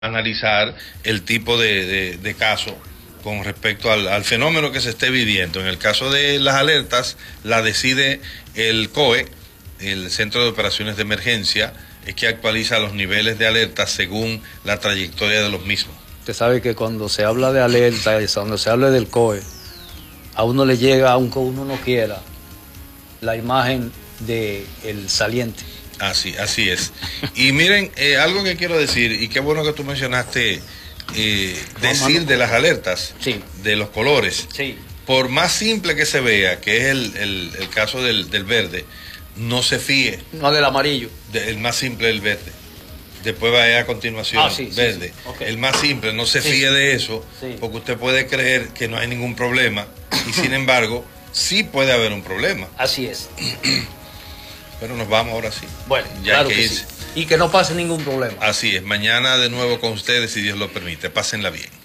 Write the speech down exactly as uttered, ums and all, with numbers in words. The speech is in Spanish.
analizar el tipo de, de, de caso con respecto al, al fenómeno que se esté viviendo. En el caso de las alertas, la decide el C O E, el Centro de Operaciones de Emergencia, es que actualiza los niveles de alerta según la trayectoria de los mismos. Usted sabe que cuando se habla de alerta, cuando se habla del C O E, a uno le llega, aunque uno no quiera, la imagen del saliente. Así, así es. Y miren, eh, algo que quiero decir, y qué bueno que tú mencionaste, eh, decir de las alertas, sí, de los colores. Sí. Por más simple que se vea, que es el, el, el caso del, del verde, no se fíe. No, del amarillo. De, el más simple, el verde. Después va a, a continuación, ah, sí, verde. Sí, sí. Okay. El más simple, no se sí. fíe de eso, sí. porque usted puede creer que no hay ningún problema, y sin embargo, sí puede haber un problema. Así es. Pero nos vamos ahora sí. Bueno, ya claro que, que irse. sí. Y que no pase ningún problema. Así es, mañana de nuevo con ustedes, si Dios lo permite. Pásenla bien.